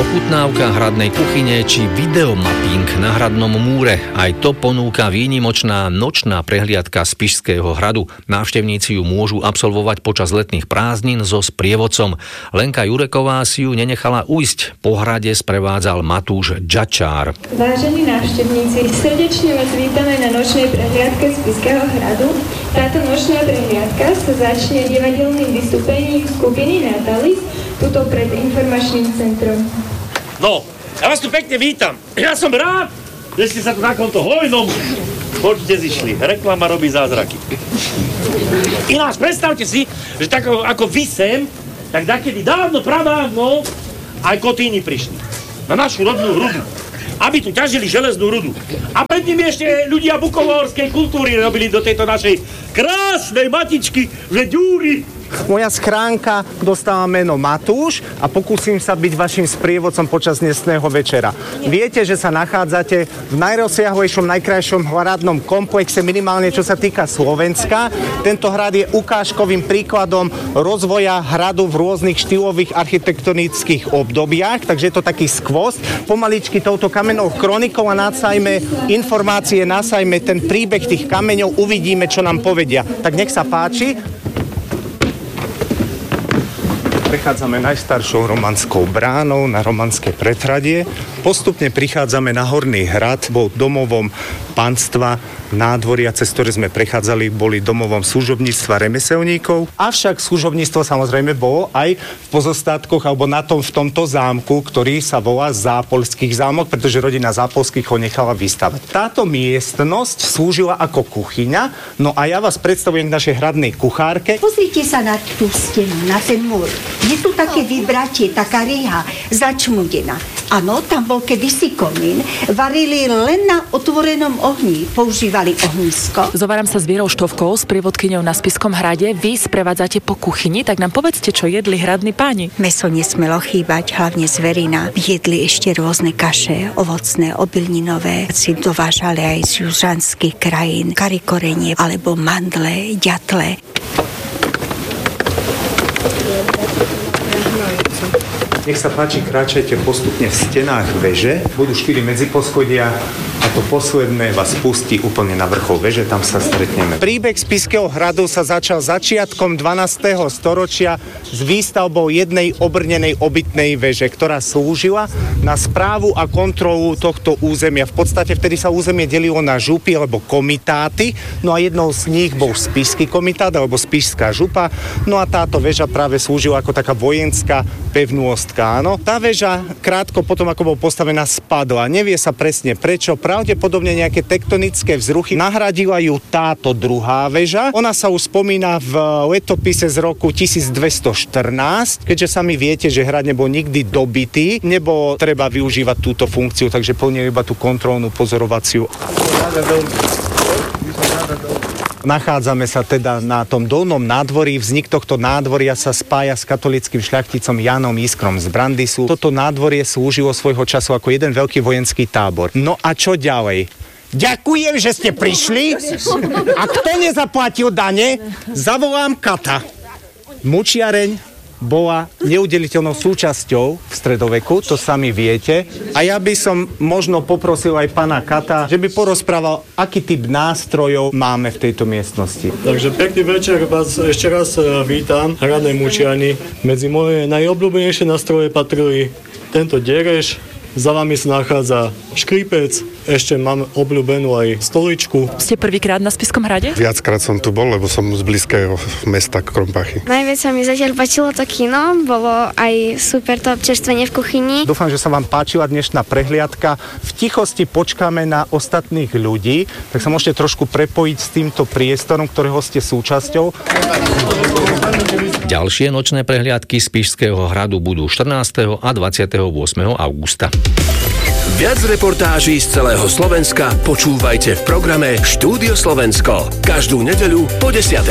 ochutnávka hradnej kuchyne či videomapping na hradnom múre. Aj to ponúka výnimočná nočná prehliadka Spišského hradu. Návštevníci ju môžu absolvovať počas letných prázdnin so sprievodcom. Lenka Jureková si ju nenechala ujsť. Po hrade sprevádzal Matúš Džačár. Vážení návštevníci, srdečne vás vítame na nočnej prehliadke Spišského hradu. Táto nočná prehliadka sa začne divadelným vystúpením skupiny Natalis, tuto pred informačným centrom. No, ja vás tu pekne vítam. Ja som rád, že ste sa tu na tomto hojnom počte zišli. Reklama robí zázraky. Ináč, predstavte si, že tak ako vy sem, tak dakedy dávno, pradávno aj Kotíni prišli na našu rodnú rudu, aby tu ťažili železnú rudu. A pred nimi ešte ľudia bukovorskej kultúry robili do tejto našej krásnej matičky, že ďúry. Moja schránka dostáva meno Matúš a pokúsim sa byť vašim sprievodcom počas dnesného večera. Viete, že sa nachádzate v najrozsiahlejšom, najkrajšom hradnom komplexe, minimálne čo sa týka Slovenska. Tento hrad je ukážkovým príkladom rozvoja hradu v rôznych štýlových architektonických obdobiach, takže je to taký skvost. Pomaličky touto kamennou chronikou a nasajme informácie, nasajme ten príbeh tých kameňov, uvidíme, čo nám povedia. Tak nech sa páči. Prechádzame najstaršou romanskou bránou na romanské predhradie. Postupne prichádzame na Horný hrad, bol domovom panstva, nádvoria, cez ktoré sme prechádzali, boli domovom služobníctva remeselníkov. Avšak služobníctvo samozrejme bolo aj v pozostatkoch alebo v tomto zámku, ktorý sa volá Zápolských zámok, pretože rodina Zápolských ho nechala vystavať. Táto miestnosť slúžila ako kuchyňa, no a ja vás predstavujem k našej hradnej kuchárke. Pozrite sa na tú stenu, na ten múr. Je tu také vybratie, taká rieha, začmudená. Áno, tam bol kedysi komín. Varili len na otvorenom ohni. Používali ohnisko. Zováram sa s Vierou Štovkou, s prievodkyňou na Spišskom hrade. Vy sprevádzate po kuchyni, tak nám povedzte, čo jedli hradní páni. Mäso nesmelo chýbať, hlavne zverina. Jedli ešte rôzne kaše, ovocné, obilninové. Si dovážali aj z južanských krajín, karikorenie alebo mandle, ďatle. Nech sa páči, kráčajte postupne v stenách veže. Budú 4 medziposchodia a to posledné vás pustí úplne na vrchol veže, tam sa stretneme. Príbeh Spišského hradu sa začal začiatkom 12. storočia s výstavbou jednej obrnenej obytnej veže, ktorá slúžila na správu a kontrolu tohto územia. V podstate vtedy sa územie delilo na župy alebo komitáty, no a jednou z nich bol Spišský komitát alebo Spišská župa, no a táto veža práve slúžila ako taká vojenská pevnosť. Áno. Tá väža krátko potom, ako bol postavená, spadla. Nevie sa presne prečo. Pravdepodobne nejaké tektonické vzruchy. Nahradila ju táto druhá väža. Ona sa už spomína v letopise z roku 1214. Keďže sami viete, že hrad nebol nikdy dobitý, nebolo treba využívať túto funkciu, takže plnil iba tú kontrolnú pozorovaciu. Nachádzame sa teda na tom dolnom nádvorí. Vznik tohto nádvoria sa spája s katolíckym šľachticom Jánom Iskrom z Brandisu. Toto nádvorie slúžilo svojho času ako jeden veľký vojenský tábor. No a čo ďalej? Ďakujem, že ste prišli. A kto nezaplatil dane, zavolám kata. Mučiareň bola neudeliteľnou súčasťou v stredoveku, to sami viete. A ja by som možno poprosil aj pána Kata, že by porozprával, aký typ nástrojov máme v tejto miestnosti. Takže pekný večer, vás ešte raz vítam, hradnej mučiarni. Medzi moje najobľúbenejšie nástroje patrili tento dereš, za vami sa nachádza škripec, ešte mám obľúbenú aj stoličku. Ste prvýkrát na Spišskom hrade? Viackrát som tu bol, lebo som z blízkeho mesta Krompachy. Najviac sa mi zatiaľ páčilo to kino, bolo aj super to občerstvenie v kuchyni. Dúfam, že sa vám páčila dnešná prehliadka. V tichosti počkáme na ostatných ľudí, tak sa môžete trošku prepojiť s týmto priestorom, ktorého ste súčasťou. Ďalšie nočné prehliadky Spišského hradu budú 14. a 28. augusta. Viac reportáží z celého Slovenska počúvajte v programe Štúdio Slovensko. Každú nedeľu po 10.